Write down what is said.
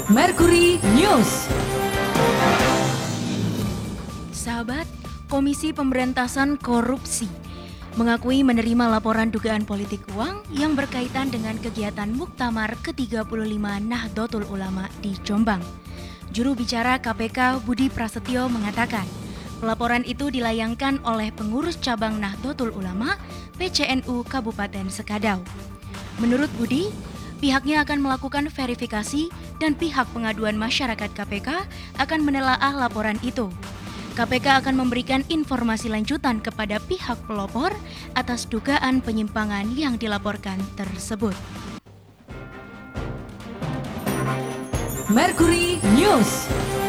Mercury News. Sahabat, Komisi Pemberantasan Korupsi mengakui menerima laporan dugaan politik uang yang berkaitan dengan kegiatan Muktamar ke-35 Nahdlatul Ulama di Jombang. Juru bicara KPK Budi Prasetyo mengatakan, pelaporan itu dilayangkan oleh pengurus cabang Nahdlatul Ulama PCNU Kabupaten Sekadau. Menurut Budi, pihaknya akan melakukan verifikasi dan pihak pengaduan masyarakat KPK akan menelaah laporan itu. KPK akan memberikan informasi lanjutan kepada pihak pelopor atas dugaan penyimpangan yang dilaporkan tersebut. Mercury News.